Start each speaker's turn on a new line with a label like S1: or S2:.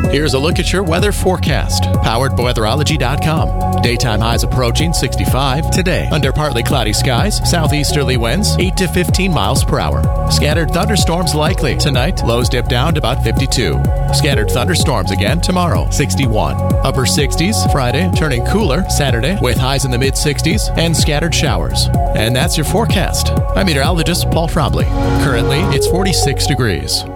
S1: Here's a look at your weather forecast, powered by weatherology.com. Daytime highs approaching 65 today. Under partly cloudy skies, southeasterly winds 8 to 15 miles per hour. Scattered thunderstorms likely tonight. Lows dip down to about 52. Scattered thunderstorms again tomorrow, 61. Upper 60s Friday, turning cooler Saturday with highs in the mid 60s and scattered showers. And that's your forecast. I'm meteorologist Paul Frombley. Currently, it's 46 degrees.